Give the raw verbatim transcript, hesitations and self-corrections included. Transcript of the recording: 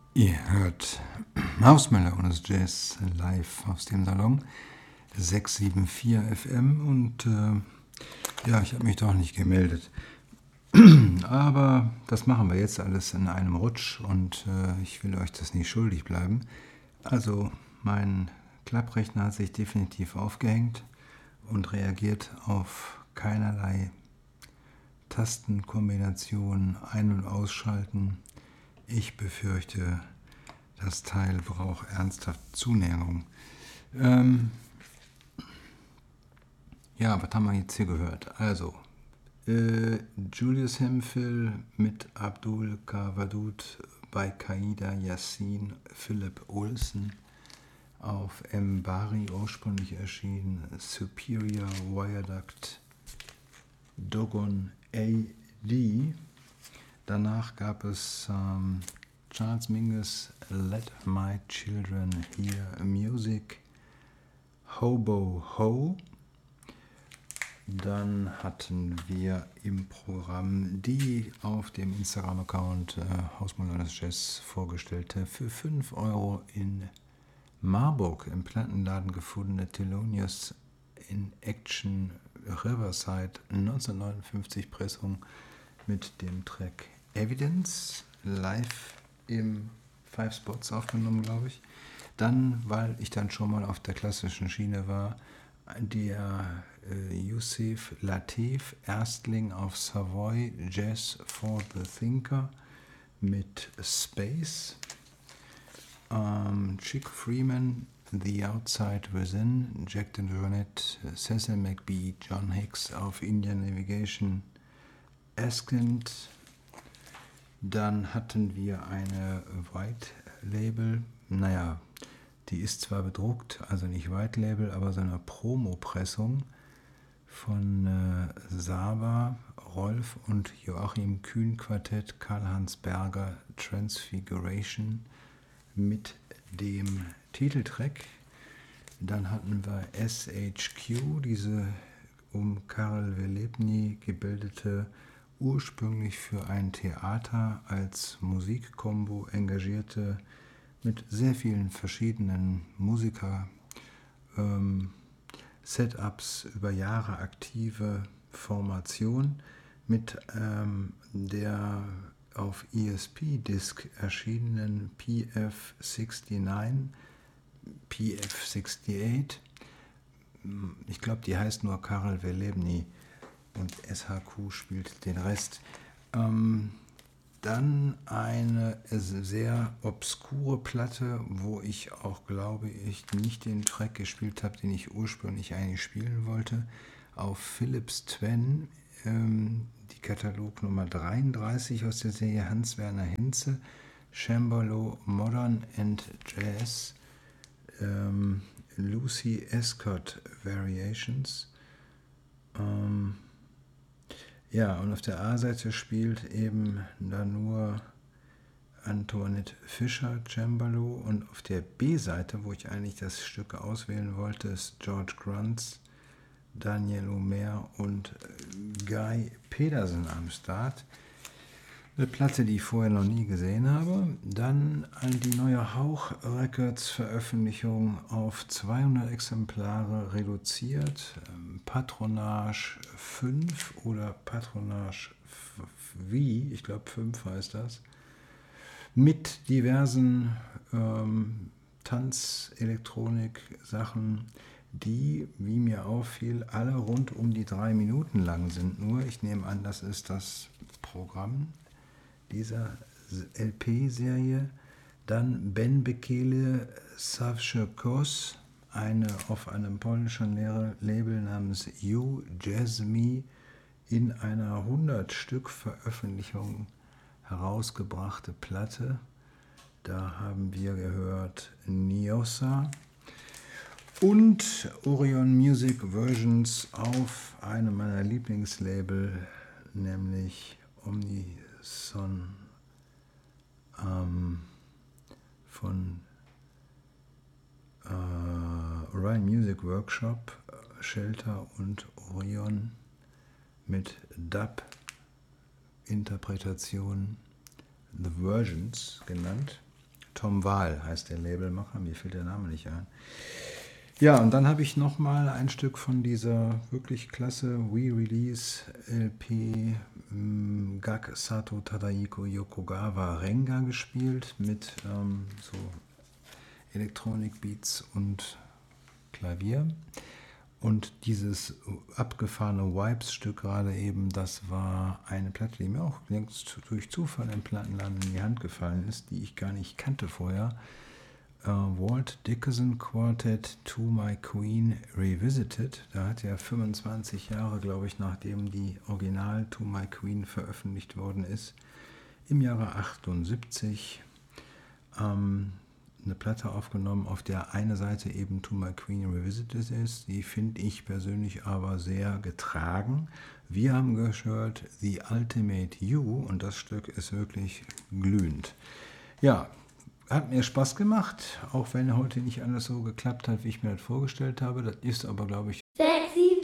Ihr hört Hausmüller und das Jazz live aus dem Salon sechs sieben vier F M und äh, ja, ich habe mich doch nicht gemeldet. Aber das machen wir jetzt alles in einem Rutsch und äh, ich will euch das nicht schuldig bleiben. Also mein Klapprechner hat sich definitiv aufgehängt und reagiert auf keinerlei Tastenkombinationen ein- und ausschalten. Ich befürchte, das Teil braucht ernsthaft Zunäherung. Ähm, ja, was haben wir jetzt hier gehört? Also, äh, Julius Hemphill mit Abdul Kawadud bei Qaida Yassin, Philip Olsen auf Mbari ursprünglich erschienen, Superior Viaduct, Dogon A D. Danach gab es ähm, Charles Mingus, Let My Children Hear Music, Hobo Ho. Dann hatten wir im Programm die auf dem Instagram-Account äh, Hausmüller und das Jazz vorgestellte, für fünf Euro in Marburg im Plattenladen gefundene Thelonious in Action Riverside neunzehnhundertneunundfünfzig Pressung mit dem Track Evidence, live im Five Spots aufgenommen, glaube ich. Dann, weil ich dann schon mal auf der klassischen Schiene war, der äh, Yusuf Lateef, Erstling auf Savoy, Jazz for the Thinker mit Space. Ähm, Chick Freeman, The Outside Within, Jack DeJohnette, Cecil McBee, John Hicks auf Indian Navigation, Askent. Dann hatten wir eine White Label, naja, die ist zwar bedruckt, also nicht White Label, aber so eine Promo-Pressung von äh, Saba, Rolf und Joachim Kühn Quartett, Karl-Hans Berger, Transfiguration mit dem Titeltrack. Dann hatten wir S H Q, diese um Karel Velebny gebildete, ursprünglich für ein Theater als Musikkombo engagierte, mit sehr vielen verschiedenen Musiker, ähm, Setups über Jahre aktive Formation mit ähm, der auf E S P-Disc erschienenen P F neunundsechzig, P F achtundachtzig. Ich glaube, die heißt nur Karel Velebny und S H Q spielt den Rest. Ähm, Dann eine sehr obskure Platte, wo ich auch, glaube ich, nicht den Track gespielt habe, den ich ursprünglich eigentlich spielen wollte. Auf Philips Twen, ähm, die Katalognummer dreiunddreißig aus der Serie Hans-Werner Henze, Cembalo Modern and Jazz, ähm, Lucy Escott Variations. Ähm, Ja, und auf der A-Seite spielt eben da nur Antoinette Fischer Cembalo und auf der B-Seite, wo ich eigentlich das Stück auswählen wollte, ist George Gruntz, Daniel Omer und Guy Pedersen am Start. Eine Platte, die ich vorher noch nie gesehen habe. Dann die neue Hauch Records Veröffentlichung auf zweihundert Exemplare reduziert. Patronage fünf oder Patronage V, ich glaube fünf heißt das. Mit diversen ähm, Tanz-Elektronik-Sachen, die, wie mir auffiel, alle rund um die drei Minuten lang sind. Nur, ich nehme an, das ist das Programm dieser L P-Serie. Dann Ben Bekele Savsze Kos, eine auf einem polnischen Label namens You Jazz Me in einer hundert Stück Veröffentlichung herausgebrachte Platte. Da haben wir gehört Niosa und Orion Music Versions auf einem meiner Lieblingslabel, nämlich Omnison ähm, von äh, Orion Music Workshop, Shelter und Orion mit Dub-Interpretation, The Versions genannt. Tom Wahl heißt der Labelmacher, mir fällt der Name nicht ein. Ja, und dann habe ich nochmal ein Stück von dieser wirklich klasse Re-Release-L P ähm, Gak Sato Tadaiko Yokogawa Renga gespielt mit ähm, so Elektronik-Beats und Klavier. Und dieses abgefahrene Vibes-Stück gerade eben, das war eine Platte, die mir auch längst durch Zufall im Plattenladen in die Hand gefallen ist, die ich gar nicht kannte vorher. Uh, Walt Dickerson Quartet To My Queen Revisited. Da hat er fünfundzwanzig Jahre, glaube ich, nachdem die Original To My Queen veröffentlicht worden ist, im Jahre achtundsiebzig ähm, eine Platte aufgenommen, auf der eine Seite eben To My Queen Revisited ist. Die finde ich persönlich aber sehr getragen. Wir haben gehört The Ultimate You und das Stück ist wirklich glühend. Ja, hat mir Spaß gemacht, auch wenn heute nicht alles so geklappt hat, wie ich mir das vorgestellt habe. Das ist aber, glaube ich,